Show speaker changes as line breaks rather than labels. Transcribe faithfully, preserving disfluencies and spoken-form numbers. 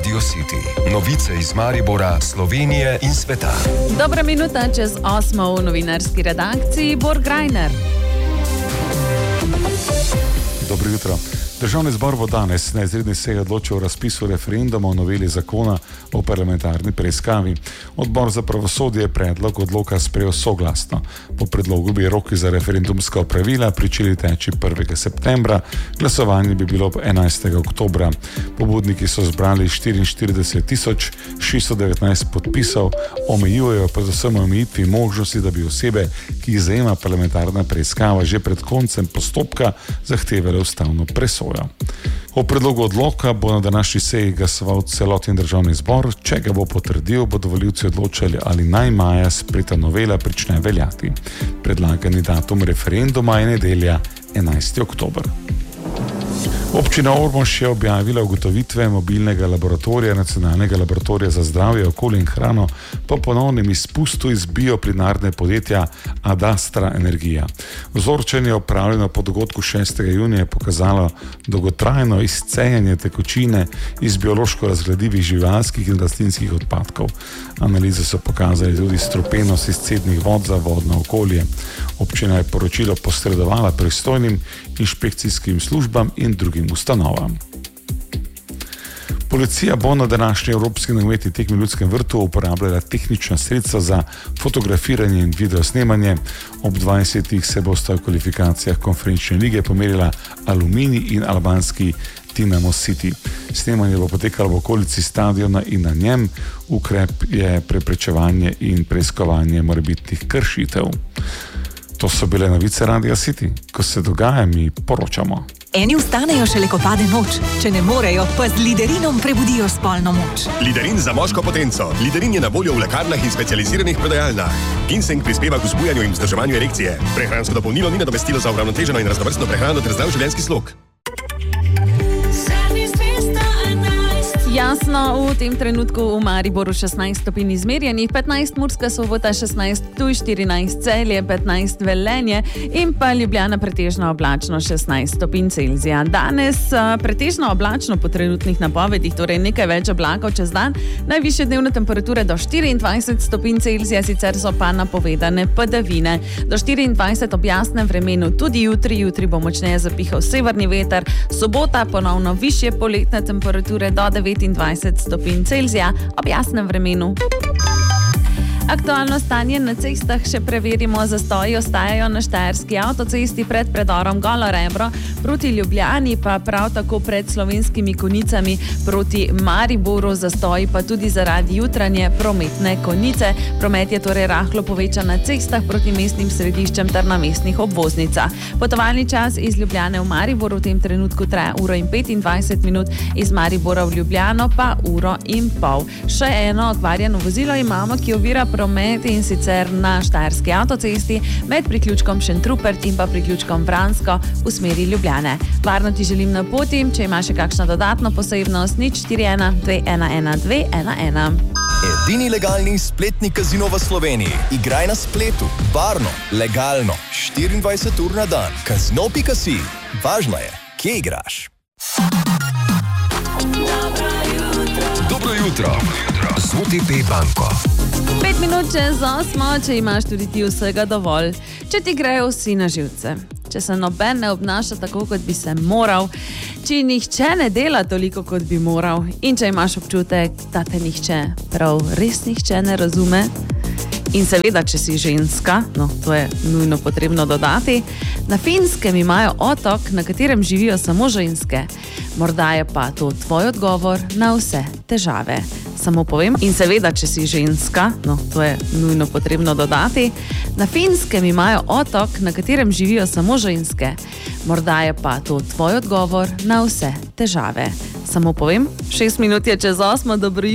Radio City. Novice iz Maribora, Slovenije in sveta.
Dobra minuta čez osmo v novinarski redakciji Bor Grajner.
Dobro jutro. Državni zbor bo danes na izredni seji odločil o razpisu referenduma o noveli zakona o parlamentarni preiskavi. Odbor za pravosodje je predlog odloka sprejel soglasno. Po predlogu bi roki za referendumska opravila pričeli teči prvega septembra, glasovanje bi bilo enajstega oktobra. Pobudniki so zbrali štiriinštirideset tisoč šeststo devetnajst podpisov, omejujejo predvsem omejitvi možnosti, da bi osebe, ki jih zajema parlamentarna preiskava, že pred koncem postopka zahtevale ustavno presojo. O predlogu odloka bo na današnji seji glasoval celotni državni zbor. Če ga bo potrdil, bodo volivci odločali, ali naj maja sprejeta novela prične veljati. Predlagani datum referenduma je nedelja enajstega oktobra. Občina Ormož je objavila ugotovitve mobilnega laboratorija Nacionalnega laboratorija za zdravje, okolje in hrano po ponovnem izpustu iz bioplinarne podjetja Adastra Energija. Vzorčenje opravljeno po dogodku šestega junija je pokazalo dolgotrajno izcejanje tekočine iz biološko razgradljivih živalskih in rastlinskih odpadkov. Analize so pokazali tudi strupenost izcednih vod za vodno okolje. Občina je poročilo posredovala pristojnim inšpekcijskim službam in drugim ustanovam. Policija bo na današnji evropski nogometni tekmi v Ljudskem vrtu uporabljala tehnična sredstva za fotografiranje in videosnemanje. Ob dvajsetih se bosta v kvalifikacijah konferenčne lige pomerila Aluminij in albanski Dinamo City. Snemanje bo potekalo v okolici stadiona in na njem. Ukrep je preprečevanje in preiskovanje morebitnih kršitev. To so bile novice Radia City. Ko se dogaja, mi poročamo.
Eni vstanejo šele, ko pade noč. Če ne morejo, pa z Liderinom prebudijo spolno moč.
Liderin za moško potenco. Liderin je na voljo v lekarnah in specializiranih prodajalnah. Ginseng prispeva k vzbujanju in vzdrževanju erekcije. Prehransko dopolnilo ni nadomestilo za uravnoteženo in raznovrstno prehrano ter zdrav življenjski slog.
Jasno, v tem trenutku v Mariboru šestnajst stopinj izmerjenih, petnajst Murska Sobota, šestnajst Ptuj, štirinajst Celje, petnajst Velenje in pa Ljubljana pretežno oblačno šestnajst stopinj Celzija. Danes pretežno oblačno po trenutnih napovedih, torej nekaj več oblakov čez dan, najvišje dnevne temperature do štiriindvajset stopinj Celzija, sicer so pa napovedane padavine. Do štiriindvajset ob jasnem vremenu tudi jutri, jutri bo močneje zapihal severni veter, sobota ponovno višje poletne temperature do devetindvajset stopinj Celzija ob jasnem vremenu. Aktualno stanje na cestah še preverimo. Zastoji ostajajo na štajerski avtocesti pred predorom Golo Rebro proti Ljubljani, pa prav tako pred Slovenskimi Konjicami proti Mariboru. Zastoji pa tudi zaradi jutranje prometne konice. Promet je torej rahlo povečan na cestah proti mestnim središčem ter na mestnih obvoznicah. Potovalni čas iz Ljubljane v Mariboru v tem trenutku traja uro in petindvajset minut, iz Maribora v Ljubljano pa uro in pol. Še eno okvarjeno vozilo imamo, ki ovira promet, in sicer na štajerski avtocesti med priključkom Šentrupert in pa priključkom Vransko v smeri Ljubljane. Varno ti želim na poti. Če imaš še kakšno dodatno posebnost, nič štiri ena dve ena ena dve ena ena.
Edini legalni spletni kazino v Sloveniji. Igraj na spletu, varno, legalno, štiriindvajset ur na dan. Kazino pika si. Važno je, kje igraš.
Dobro jutro z O T P banko.
Pet minut čez osmo, če imaš tudi ti vsega dovolj. Če ti grejo vsi na živce. Če se noben ne obnaša tako, kot bi se moral. Če nihče ne dela toliko, kot bi moral. In če imaš občutek, da te nihče, prav res nihče ne razume. In seveda, če si ženska, no, to je nujno potrebno dodati, na Finskem imajo otok, na katerem živijo samo ženske. Morda je pa to tvoj odgovor na vse težave. Samo povem. In seveda, če si ženska, no, to je nujno potrebno dodati, na Finskem imajo otok, na katerem živijo samo ženske. Morda je pa to tvoj odgovor na vse težave. Samo povem, šest minut je čez osmo, dobro jutro.